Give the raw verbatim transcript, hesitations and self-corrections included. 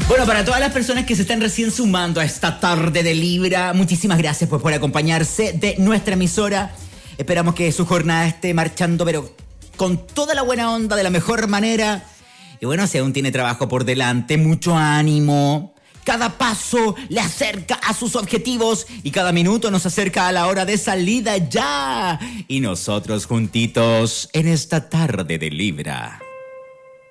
Bueno, para todas las personas que se están recién sumando a esta tarde de Libra, muchísimas gracias pues, por acompañarse de nuestra emisora. Esperamos que su jornada esté marchando, pero con toda la buena onda, de la mejor manera. Y bueno, si aún tiene trabajo por delante, mucho ánimo. Cada paso le acerca a sus objetivos y cada minuto nos acerca a la hora de salida ya. Y nosotros juntitos en esta tarde de Libra.